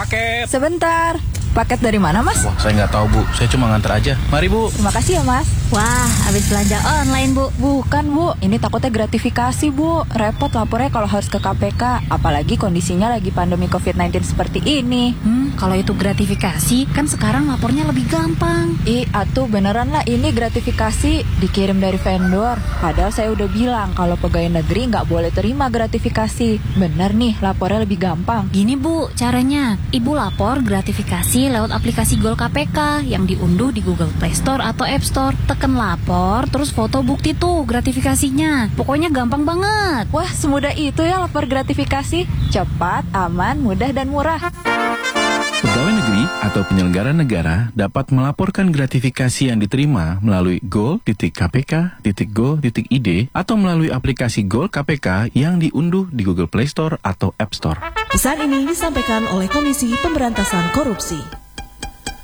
paket. Sebentar, paket dari mana, Mas? Wah, saya nggak tahu, Bu. Saya cuma nganter aja. Mari, Bu. Terima kasih ya, Mas. Wah, habis belanja online, Bu. Bukan, Bu. Ini takutnya gratifikasi, Bu. Repot lapornya kalau harus ke KPK. Apalagi kondisinya lagi pandemi COVID-19 seperti ini. Kalau itu gratifikasi, kan sekarang lapornya lebih gampang. Atuh beneran lah ini gratifikasi dikirim dari vendor. Padahal saya udah bilang kalau pegawai negeri nggak boleh terima gratifikasi. Bener nih, lapornya lebih gampang. Gini Bu, caranya. Ibu lapor gratifikasi lewat aplikasi Gol KPK yang diunduh di Google Play Store atau App Store. Tekan lapor, terus foto bukti tuh gratifikasinya. Pokoknya gampang banget. Wah, semudah itu ya lapor gratifikasi. Cepat, aman, mudah, dan murah. Pegawai negeri atau penyelenggara negara dapat melaporkan gratifikasi yang diterima melalui gol.kpk.go.id atau melalui aplikasi Gol KPK yang diunduh di Google Play Store atau App Store. Pesan ini disampaikan oleh Komisi Pemberantasan Korupsi.